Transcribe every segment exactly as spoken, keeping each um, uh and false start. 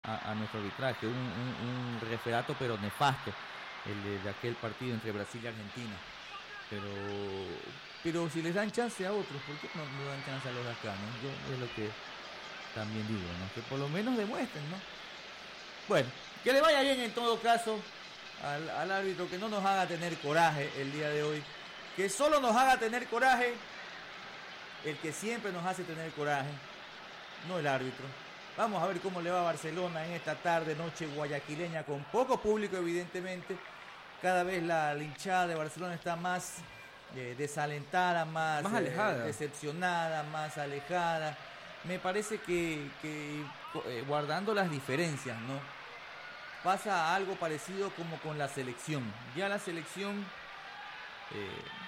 a, a nuestro arbitraje, un, un, un referato pero nefasto, el de, de aquel partido entre Brasil y Argentina. Pero pero si les dan chance a otros, ¿por qué no, no dan chance a los de acá, no? Yo es lo que también digo, ¿no? Que por lo menos demuestren, ¿no? Bueno, que le vaya bien en todo caso al, al árbitro, que no nos haga tener coraje el día de hoy, que solo nos haga tener coraje el que siempre nos hace tener coraje, no el árbitro. Vamos a ver cómo le va a Barcelona en esta tarde, noche guayaquileña, con poco público evidentemente. Cada vez la, la hinchada de Barcelona está más eh, desalentada, más, más alejada, eh, decepcionada, más alejada. Me parece que, que eh, guardando las diferencias, ¿no? Pasa algo parecido como con la selección. Ya la selección eh,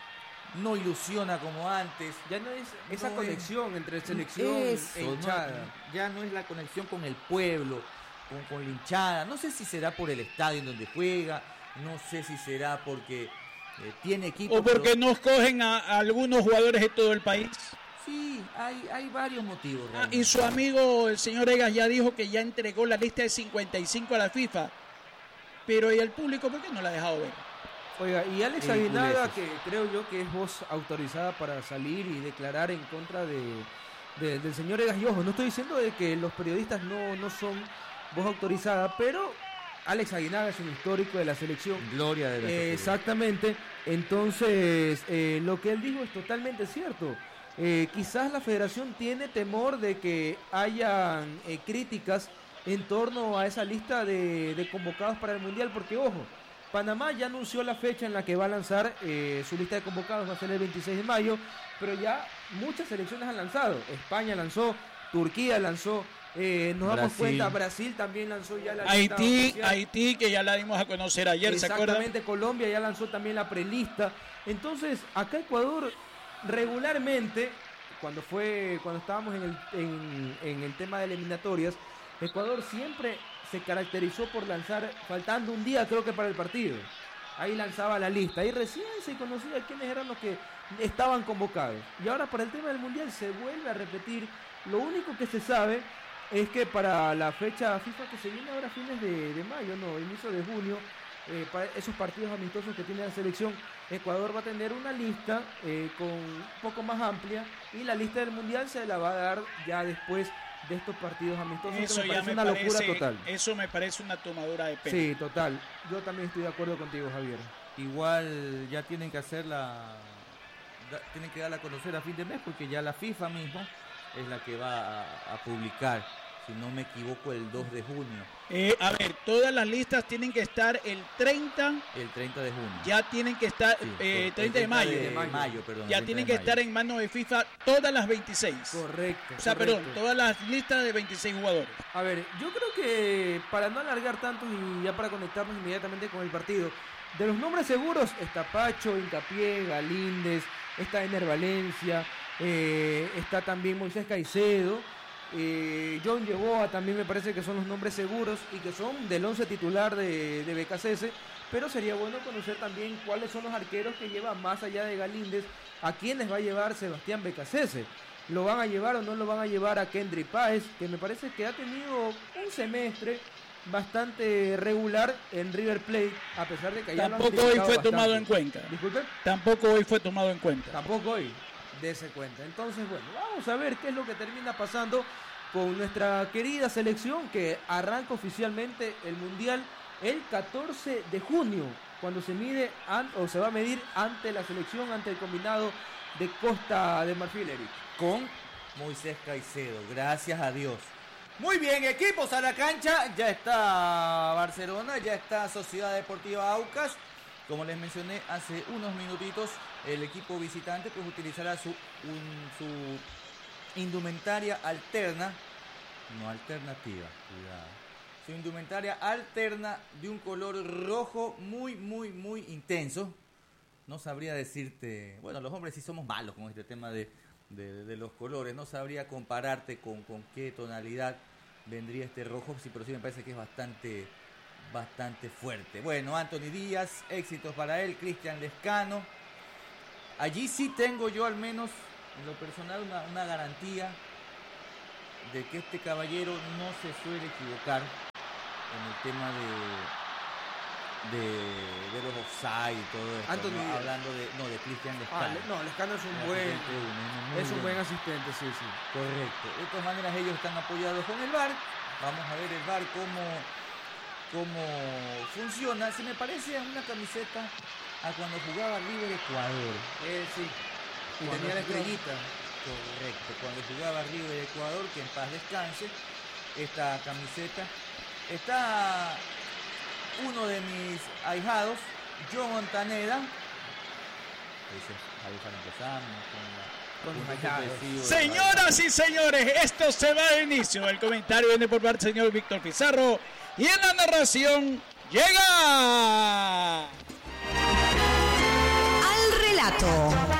no ilusiona como antes. Ya no es esa no conexión es, entre selección eso, e hinchada. No, ya no es la conexión con el pueblo, con, con la hinchada. No sé si será por el estadio en donde juega, no sé si será porque eh, tiene equipo. O porque pero... no escogen a, a algunos jugadores de todo el país. Sí, hay, hay varios motivos. Ah, y su amigo, el señor Egas, ya dijo que ya entregó la lista de cincuenta y cinco a la FIFA. Pero ¿y el público por qué no la ha dejado ver? Oiga, y Alex Aguinaga, que creo yo que es voz autorizada para salir y declarar en contra de, de del señor Egas. Y ojo, no estoy diciendo de que los periodistas no, no son voz autorizada, pero Alex Aguinaga es un histórico de la selección. Gloria de la eh, Exactamente. Entonces, eh, lo que él dijo es totalmente cierto. Eh, quizás la federación tiene temor de que hayan eh, críticas en torno a esa lista de, de convocados para el Mundial, porque ojo, Panamá ya anunció la fecha en la que va a lanzar eh, su lista de convocados, va a ser el veintiséis de mayo, pero ya muchas selecciones han lanzado. España lanzó, Turquía lanzó, eh, nos damos cuenta, Brasil también lanzó ya la lista Haití, oficial. Haití, que ya la dimos a conocer ayer, ¿se acuerdan? Exactamente, Colombia ya lanzó también la prelista. Entonces, acá Ecuador regularmente, cuando fue cuando estábamos en el, en, en el tema de eliminatorias, Ecuador siempre se caracterizó por lanzar, faltando un día creo que para el partido, ahí lanzaba la lista, y recién se conocía quiénes eran los que estaban convocados, y ahora para el tema del Mundial se vuelve a repetir. Lo único que se sabe es que para la fecha FIFA que se viene ahora a fines de, de mayo, no, inicio de junio, Eh, para esos partidos amistosos que tiene la selección, Ecuador va a tener una lista eh, con un poco más amplia, y la lista del Mundial se la va a dar ya después de estos partidos amistosos. Eso me ya parece me una parece, locura total. Eso me parece una tomadura de pelo. Sí, total. Yo también estoy de acuerdo contigo, Javier. Igual ya tienen que hacer la, da, tienen que darla a conocer a fin de mes, porque ya la FIFA misma es la que va a, a publicar, si no me equivoco, el dos de junio. Eh, a ver, todas las listas tienen que estar el treinta. El treinta de junio. Ya tienen que estar, sí, eh, treinta de mayo. De mayo perdón, ya tienen que estar en manos de FIFA todas las veintiséis. Correcto. O sea, correcto. perdón, todas las listas de veintiséis jugadores. A ver, yo creo que para no alargar tanto y ya para conectarnos inmediatamente con el partido, de los nombres seguros está Pacho, Hincapié, Galíndez, está Ener Valencia, eh, está también Moisés Caicedo. Eh, John Yeboah también me parece que son los nombres seguros y que son del once titular de, de B K C S, pero sería bueno conocer también cuáles son los arqueros que llevan más allá de Galíndez, a quiénes va a llevar Sebastián B K C S. ¿Lo van a llevar o no lo van a llevar a Kendry Páez, que me parece que ha tenido un semestre bastante regular en River Plate, a pesar de que ya tampoco lo han hoy fue bastante. tomado en cuenta? ¿Disculpe? Tampoco hoy fue tomado en cuenta. Tampoco hoy. Dese cuenta. Entonces, bueno, vamos a ver qué es lo que termina pasando con nuestra querida selección, que arranca oficialmente el Mundial el catorce de junio, cuando se mide an, o se va a medir ante la selección, ante el combinado de Costa de Marfil, Eric. Con Moisés Caicedo, gracias a Dios. Muy bien, equipos a la cancha. Ya está Barcelona, ya está Sociedad Deportiva Aucas. Como les mencioné hace unos minutitos, el equipo visitante pues utilizará su, un, su indumentaria alterna, no alternativa, cuidado, su indumentaria alterna de un color rojo muy, muy, muy intenso. No sabría decirte, bueno, los hombres sí somos malos con este tema de, de, de los colores, no sabría compararte con, con qué tonalidad vendría este rojo, sí, pero sí me parece que es bastante... bastante fuerte. Bueno, Anthony Díaz, éxitos para él. Cristian Lescano. Allí sí tengo yo al menos, en lo personal, una, una garantía de que este caballero no se suele equivocar. en el tema de, de, de los offside y todo esto. Anthony ¿no? Díaz. Hablando de, no, de Cristian Ah, Lescano. Le- no, Lescano es un El buen, asistente uno, muy es un bueno. buen asistente, sí, sí. Correcto. De todas maneras, ellos están apoyados con el V A R. Vamos a ver el V A R cómo, cómo funciona. Se me parece a una camiseta a cuando jugaba River Ecuador. Eh, sí. Y Cuando tenía la jugaba- estrellita. Correcto. Cuando jugaba River Ecuador, que en paz descanse, esta camiseta. Está uno de mis ahijados, John Montaneda. Dice, ahí están empezando con la- Con los un ahijados. sorpresivo de- Señoras y señores, esto se va de inicio. El comentario viene por parte del señor Víctor Pizarro. Y en la narración llega... Al relato.